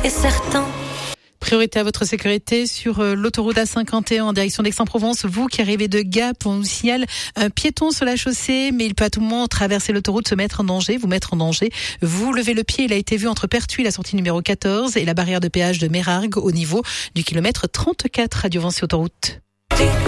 et certain. Priorité à votre sécurité sur l'autoroute A51 en direction d'Aix-en-Provence. Vous qui arrivez de Gap, on vous signale un piéton sur la chaussée, mais il peut à tout moment traverser l'autoroute, vous mettre en danger. Vous levez le pied, il a été vu entre Pertuis, la sortie numéro 14 et la barrière de péage de Mérargues au niveau du kilomètre 34 Radio Vinci Autoroute.